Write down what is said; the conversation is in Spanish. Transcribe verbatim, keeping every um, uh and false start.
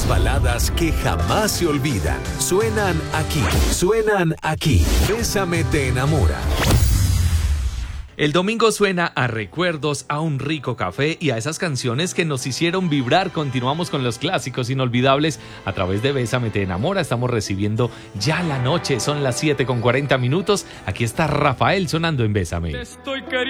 baladas que jamás se olvidan. Suenan aquí, suenan aquí. Bésame te enamora. El domingo suena a recuerdos, a un rico café y a esas canciones que nos hicieron vibrar. Continuamos con los clásicos inolvidables a través de Bésame te enamora. Estamos recibiendo ya la noche, son las siete con cuarenta minutos. Aquí está Rafael sonando en Bésame. Te estoy queriendo.